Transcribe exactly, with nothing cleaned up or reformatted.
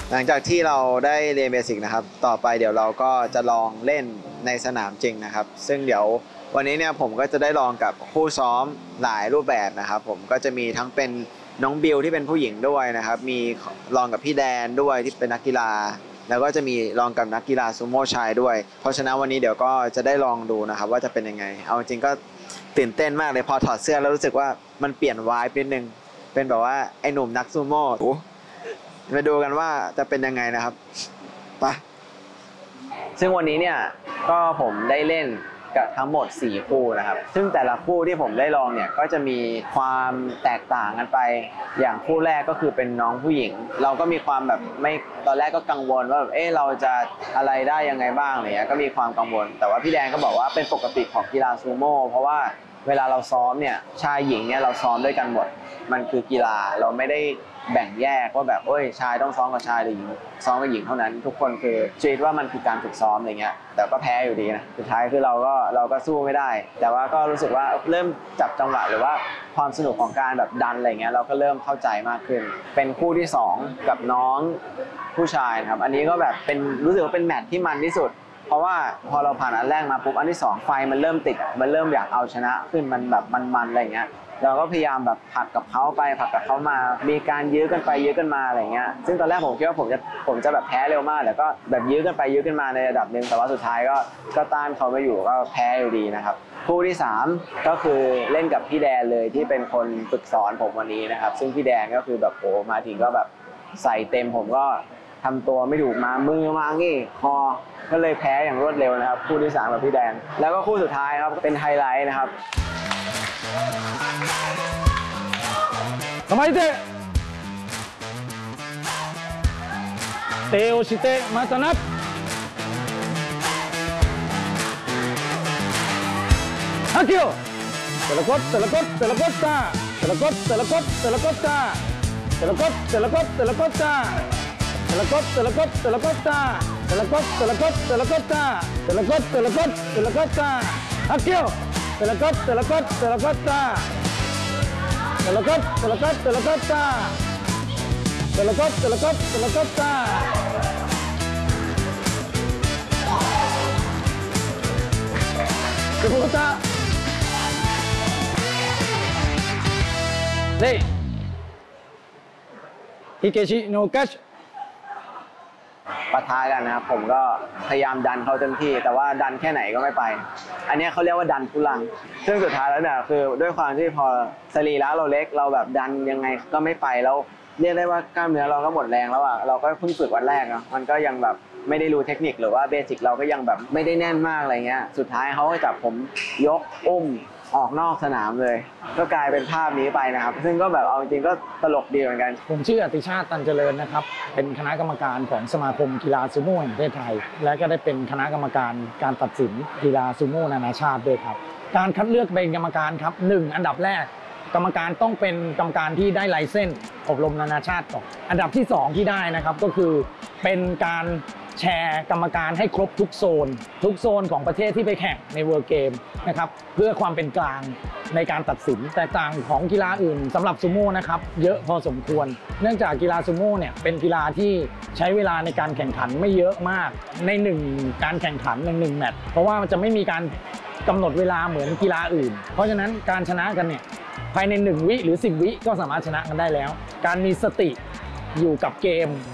หลังจากที่เราได้เรียนเบสิกนะครับต่อไปเดี๋ยวเราก็จะลองเล่นในสนามจริงนะครับซึ่งเดี๋ยววันนี้เนี่ยผมก็จะได้ลองกับคู่ซ้อมหลายรูปแบบนะครับผมก็จะมีทั้งเป็นน้องบิวที่เป็นผู้หญิงด้วยนะครับมีลองกับพี่แดนด้วยที่เป็นนักกีฬาแล้วก็จะมีลองกับนักกีฬาซูโม่ชายด้วยเพราะฉะนั้นวันนี้เดี๋ยวก็จะได้ลองดูนะครับว่าจะเป็นยังไงเอาจริงก็ตื่นเต้นมากเลยพอถอดเสื้อแล้วรู้สึกว่ามันเปลี่ยนวายนิดนึงเป็นแบบว่าไอ้หนุ่มนักซูโม่มาดูกันว่าจะเป็นยังไงนะครับไปซึ่งวันนี้เนี่ยก็ผมได้เล่นกับทั้งหมดสี่คู่นะครับซึ่งแต่ละคู่ที่ผมได้ลองเนี่ยก็จะมีความแตกต่างกันไปอย่างคู่แรกก็คือเป็นน้องผู้หญิงเราก็มีความแบบไม่ตอนแรกก็กังวลว่าแบบเออเราจะอะไรได้ยังไงบ้างอะไรเงี้ยก็มีความกังวลแต่ว่าพี่แดงก็บอกว่าเป็นปกติของกีฬาซูโม่เพราะว่าเวลาเราซ้อมเนี่ยชายหญิงเนี่ยเราซ้อมด้วยกันหมดมันคือกีฬาเราไม่ได้แบ่งแยกว่าแบบโอ้ยชายต้องซ้อมกับชายหรือหญิงซ้อมกับหญิงเท่านั้นทุกคนคือคิดว่ามันคือการฝึกซ้อมอะไรเงี้ยแต่ก็แพ้อยู่ดีนะสุดท้ายคือเราก็เราก็สู้ไม่ได้แต่ว่าก็รู้สึกว่าเริ่มจับจังหวะหรือว่าความสนุกของการแบบดันอะไรเงี้ยเราก็เริ่มเข้าใจมากขึ้นเป็นคู่ที่สองกับน้องผู้ชายครับอันนี้ก็แบบเป็นรู้สึกว่าเป็นแมตช์ที่มันที่สุดเพราะว่าพอเราผ่านอันแรกมาปุ๊บอันที่สองไฟมันเริ่มติดมันเริ่มอยากเอาชนะขึ้นมันแบบมันๆอะไรเงี้ยเราก็พยายามแบบผลักกับเขาไปผลักกับเขามามีการยื้อกันไปยื้อกันมาอะไรเงี้ยซึ่งตอนแรกผมคิดว่าผมจะผมจะแบบแพ้เร็วมากแต่ก็แบบยื้อกันไปยื้อกันมาในระดับหนึ่งแต่ว่าสุดท้ายก็ก็ต้านเขาไม่อยู่ก็แพ้อยู่ดีนะครับคู่ที่สามก็คือเล่นกับพี่แดนเลยที่เป็นคนฝึกสอนผมวันนี้นะครับซึ่งพี่แดนก็คือแบบโอ้มาถึงก็แบบใส่เต็มผมก็ทำตัวไม่ถูกมามือมางี้คอก็เลยแพ้อย่างรวดเร็วนะครับคู่ที่สามกับพี่แดนแล้วก็คู่สุดท้ายครับเป็นไฮไลท์นะครับ構えて手をしてまたな吐きよテレコッテレコッテレコッタテレコッテレコッテレコッタテレコッテレコッテレコッタテレコッテレコッテレコッタテレコッテレコッテレコッタテレコッテレコッテレコッタ吐きよテレコッテレコッテレコッタテレコッテレコッテレコッタテレコッテレコッテレコッタテレコッタレイฮิเกชิโนกัชปะทะกันนะครับผมก็พยายามดันเขาเต็มที่แต่ว่าดันแค่ไหนก็ไม่ไปอันนี้เขาเรียกว่าดันทุลังซึ่งสุดท้ายแล้วเนี่ยคือด้วยความที่พอสรีระเราเล็กเราแบบดันยังไงก็ไม่ไปแล้วเรียกได้ว่ากล้ามเนื้อเราก็หมดแรงแล้วอ่ะเราก็เพิ่งฝึกวันแรกเนาะมันก็ยังแบบไม่ได้รู้เทคนิคหรือว่าเบสิกเราก็ยังแบบไม่ได้แน่นมากอะไรเงี้ยสุดท้ายเขาก็จับผมยกอุ้มออกนอกสนามเลยก็กลายเป็นภาพนี้ไปนะครับซึ่งก็แบบเอาจริงก็ตลกดีเหมือนกันผมชื่ออติชาติตันเจริญนะครับเป็นคณะกรรมการของสมาคมกีฬาซูโม่แห่งประเทศไทยและก็ได้เป็นคณะกรรมการการตัดสินกีฬาซูโม่นานาชาติด้วยครับการคัดเลือกเป็นกรรมการครับหนึ่งอันดับแรกกรรมการต้องเป็นกรรมการที่ได้ไลเซนส์อบรมนานาชาติก่อนอันดับที่สองที่ได้นะครับก็คือเป็นการแชร์กรรมการให้ครบทุกโซนทุกโซนของประเทศที่ไปแข่งในเวิลด์เกมนะครับเพื่อความเป็นกลางในการตัดสินแตกต่างของกีฬาอื่นสำหรับซูโม่นะครับเยอะพอสมควรเนื่องจากกีฬาซูโม่เนี่ยเป็นกีฬาที่ใช้เวลาในการแข่งขันไม่เยอะมากในหนึ่งการแข่งขันในหนึ่งแมตช์เพราะว่ามันจะไม่มีการกำหนดเวลาเหมือนกีฬาอื่นเพราะฉะนั้นการชนะกันเนี่ยภายในหนึ่งวิหรือสิบวิก็สามารถชนะกันได้แล้วการมีสติอยู่กับเกม